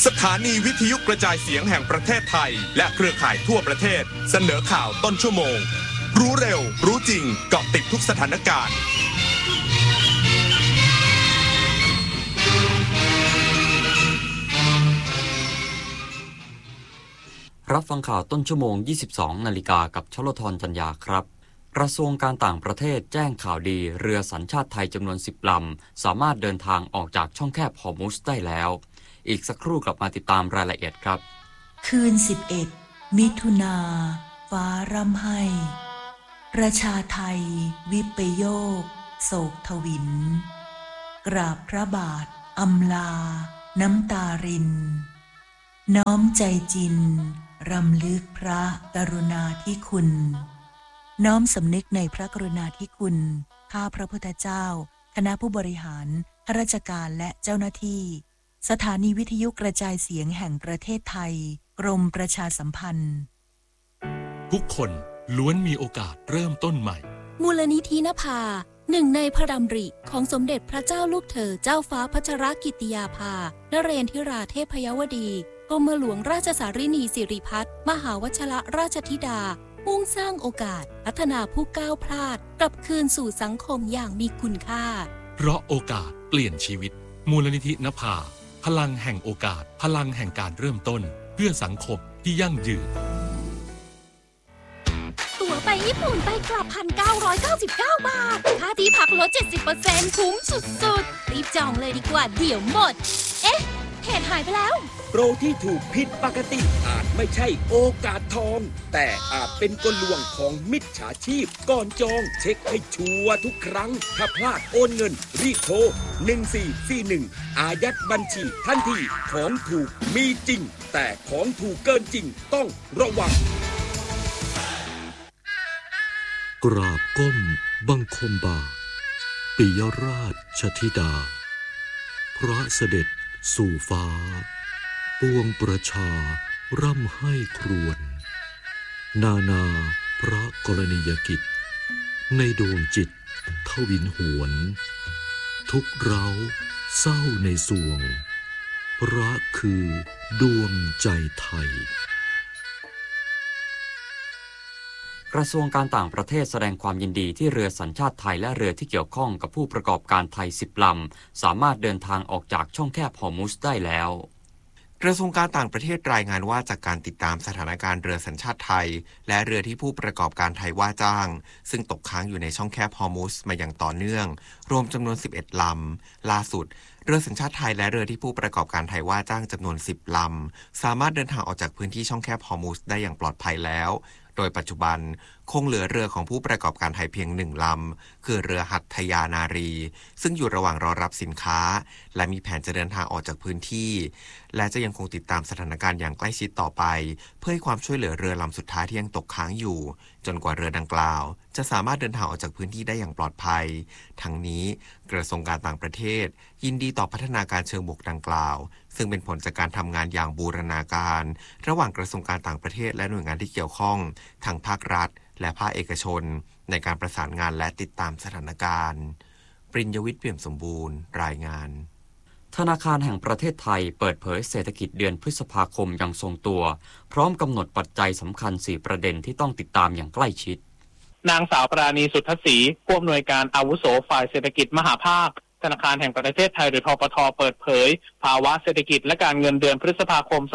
สถานีวิทยุกระจายเสียงแห่งประเทศไทยและเครือข่ายทั่วประเทศเสนอข่าวต้นชั่วโมงรู้เร็วรู้จริงเกาะติดทุกสถานการณ์รับฟังข่าวต้นชั่วโมง 22 นาฬิกากับชลธรจันยาครับกระทรวงการต่างประเทศแจ้งข่าวดีเรือสัญชาติไทยจำนวน10ลำสามารถเดินทางออกจากช่องแคบฮอร์มุซได้แล้วอีกสักครู่กลับมาติดตามรายละเอียดครับคืน11มิถุนาฟ้าร่ำไห้ประชาไทยวิปโยคโศกทวินกราบพระบาทอำลาน้ำตารินน้อมใจจินรำลึกพระกรุณาธิคุณน้อมสำนึกในพระกรุณาธิคุณข้าพระพุทธเจ้าคณะผู้บริหารข้าราชการและเจ้าหน้าที่สถานีวิทยุกระจายเสียงแห่งประเทศไทยกรมประชาสัมพันธ์ทุกคนล้วนมีโอกาสเริ่มต้นใหม่มูลนิธินภาหนึ่งในพระดำริของสมเด็จพระเจ้าลูกเธอเจ้าฟ้าพัชรกิติยาภานเรนทิราเทพยวดีกรมหลวงราชสารินีสิริพัฒน์มหาวชิรราชธิดามุ่งสร้างโอกาสพัฒนาผู้ก้าวพลาดกลับคืนสู่สังคมอย่างมีคุณค่าเพราะโอกาสเปลี่ยนชีวิตมูลนิธินภาพลังแห่งโอกาสพลังแห่งการเริ่มต้นเพื่อสังคมที่ยั่งยืนตั๋วไปญี่ปุ่นไปกลับ 1,999 บาทค่าที่พักลด 70% คุ้มสุดๆรีบจองเลยดีกว่าเดี๋ยวหมดเอ๊ะเพจหายไปแล้วโปรที่ถูกผิดปกติอาจไม่ใช่โอกาสทองแต่อาจเป็นกลลวงของมิจฉาชีพก่อนจองเช็คให้ชัวร์ทุกครั้งถ้าพลาดโอนเงินรีบโทร1441อายัดบัญชีทันทีของถูกมีจริงแต่ของถูกเกินจริงต้องระวังกราบก้มบังคมบาทปิยราชธิดาพระเสด็จสู่ฟ้าปวงประชาร่ำไห้ครวญนาพระกรณียกิจในดวงจิตทวินหวนทุกเร้าเศร้าในสวงพระคือดวงใจไทยกระทรวงการต่างประเทศแสดงความยินดีที่เรือสัญชาติไทยและเรือที่เกี่ยวข้องกับผู้ประกอบการไทย10ลำสามารถเดินทางออกจากช่องแคบฮอร์มุซได้แล้วกระทรวงการต่างประเทศรายงานว่าจากการติดตามสถานการณ์เรือสัญชาติไทยและเรือที่ผู้ประกอบการไทยว่าจ้างซึ่งตกค้างอยู่ในช่องแคบฮอร์มุซมาอย่างต่อเนื่องรวมจำนวน11ลำล่าสุดเรือสัญชาติไทยและเรือที่ผู้ประกอบการไทยว่าจ้างจำนวน10ลำสามารถเดินทางออกจากพื้นที่ช่องแคบฮอร์มุซได้อย่างปลอดภัยแล้วโดยปัจจุบันคงเหลือเรือของผู้ประกอบการไทยเพียง1ลำคือเรือหัตถยานารีซึ่งอยู่ระหว่างรอรับสินค้าและมีแผนจะเดินทางออกจากพื้นที่และจะยังคงติดตามสถานการณ์อย่างใกล้ชิดต่อไปเพื่อให้ความช่วยเหลือเรือลำสุดท้ายที่ยังตกค้างอยู่จนกว่าเรือดังกล่าวจะสามารถเดินทางออกจากพื้นที่ได้อย่างปลอดภัยทั้งนี้กระทรวงการต่างประเทศยินดีต่อพัฒนาการเชิงบกดังกล่าวซึ่งเป็นผลจากการทำงานอย่างบูรณาการระหว่างกระทรวงการต่างประเทศและหน่วยงานที่เกี่ยวข้องทั้งภาครัฐและภาคเอกชนในการประสานงานและติดตามสถานการณ์ปริญญวิทย์เปี่ยมสมบูรณ์รายงานธนาคารแห่งประเทศไทยเปิดเผยเศรษฐกิจเดือนพฤษภาคมยังทรงตัวพร้อมกำหนดปัจจัยสำคัญ4ประเด็นที่ต้องติดตามอย่างใกล้ชิดนางสาวปราณีสุทธศรีผู้อำนวยการอาวุโสฝ่ายเศรษฐกิจมหาภาคธนาคารแห่งประเทศไทยหรือธปท.เปิดเผยภาวะเศรษฐกิจและการเงินเดือนพฤษภาคม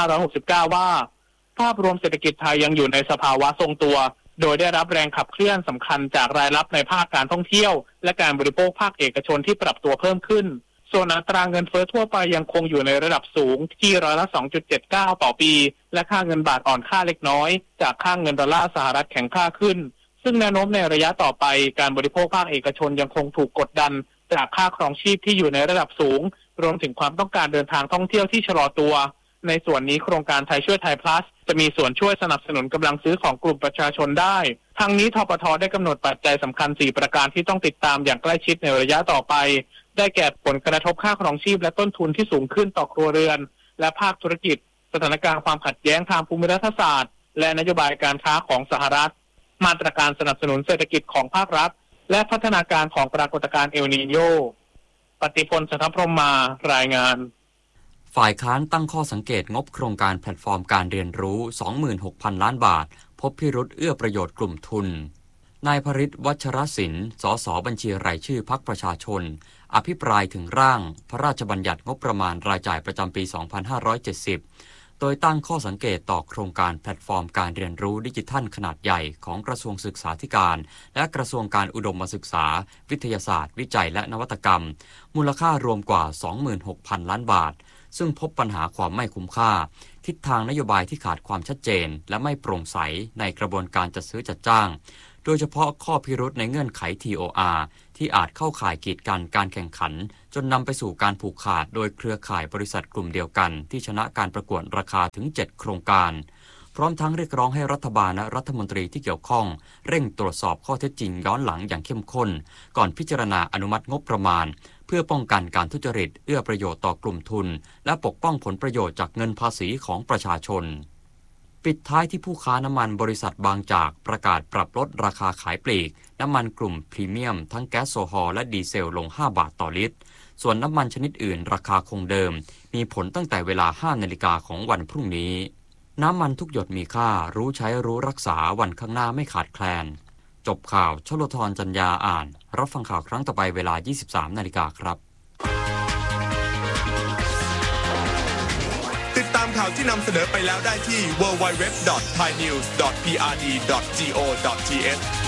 2569 ว่าภาพรวมเศรษฐกิจไทยยังอยู่ในสภาวะทรงตัวโดยได้รับแรงขับเคลื่อนสำคัญจากรายรับในภาคการท่องเที่ยวและการบริโภคภาคเอกชนที่ปรับตัวเพิ่มขึ้นส่วนอัตราเงินเฟ้อทั่วไปยังคงอยู่ในระดับสูงที่ร้อยละ 2.79 ต่อปีและค่าเงินบาทอ่อนค่าเล็กน้อยจากค่าเงินดอลลาร์สหรัฐแข็งค่าขึ้นซึ่งแนวโน้มในระยะต่อไปการบริโภคภาคเอกชนยังคงถูกกดดันจากค่าครองชีพที่อยู่ในระดับสูงรวมถึงความต้องการเดินทางท่องเที่ยวที่ชะลอตัวในส่วนนี้โครงการไทยช่วยไทย plus จะมีส่วนช่วยสนับสนุนกำลังซื้อของกลุ่มประชาชนได้ทางนี้ธปท.ได้กำหนดปัจจัยสำคัญ4ประการที่ต้องติดตามอย่างใกล้ชิดในระยะต่อไปได้แก่ผลกระทบค่าครองชีพและต้นทุนที่สูงขึ้นต่อครัวเรือนและภาคธุรกิจสถานการณ์ความขัดแย้งทางภูมิรัฐศาสตร์และนโยบายการค้าของสหรัฐมาตรการสนับสนุนเศรษฐกิจของภาครัฐและพัฒนาการของปรากฏการณ์เอลนีโญปฏิพล สัทธพรหมารายงานฝ่ายค้านตั้งข้อสังเกตงบโครงการแพลตฟอร์มการเรียนรู้ 26,000 ล้านบาทพบพิรุธเอื้อประโยชน์กลุ่มทุนนายภริษฐ์ วัชรศิลป์ สสบัญชีรายชื่อพรรคประชาชนอภิปรายถึงร่างพระราชบัญญัติงบประมาณรายจ่ายประจำปี 2570 โดยตั้งข้อสังเกตต่อโครงการแพลตฟอร์มการเรียนรู้ดิจิทัลขนาดใหญ่ของกระทรวงศึกษาธิการและกระทรวงการอุดมศึกษาวิทยาศาสตร์วิจัยและนวัตกรรมมูลค่ารวมกว่า 26,000 ล้านบาทซึ่งพบปัญหาความไม่คุ้มค่าทิศทางนโยบายที่ขาดความชัดเจนและไม่โปร่งใสในกระบวนการจัดซื้อจัดจ้างโดยเฉพาะข้อพิรุธในเงื่อนไข TOR ที่อาจเข้าข่ายกีดกันการแข่งขันจนนำไปสู่การผูกขาดโดยเครือข่ายบริษัทกลุ่มเดียวกันที่ชนะการประกวดราคาถึง 7 โครงการพร้อมทั้งเรียกร้องให้รัฐบาลและรัฐมนตรีที่เกี่ยวข้องเร่งตรวจสอบข้อเท็จจริงย้อนหลังอย่างเข้มข้นก่อนพิจารณาอนุมัติงบประมาณเพื่อป้องกันการทุจริตเอื้อประโยชน์ต่อกลุ่มทุนและปกป้องผลประโยชน์จากเงินภาษีของประชาชนปิดท้ายที่ผู้ค้าน้ำมันบริษัทบางจากประกาศปรับลดราคาขายปลีกน้ำมันกลุ่มพรีเมียมทั้งแก๊สโซฮอล์และดีเซลลง5 บาทต่อลิตรส่วนน้ำมันชนิดอื่นราคาคงเดิมมีผลตั้งแต่เวลา 5 นาฬิกาของวันพรุ่งนี้น้ำมันทุกหยดมีค่ารู้ใช้รู้รักษาวันข้างหน้าไม่ขาดแคลนจบข่าวชลธร จัญญาอ่านรับฟังข่าวครั้งต่อไปเวลา 23 นาฬิกาครับติดตามข่าวที่นำเสนอไปแล้วได้ที่ www.thainews.prd.go.th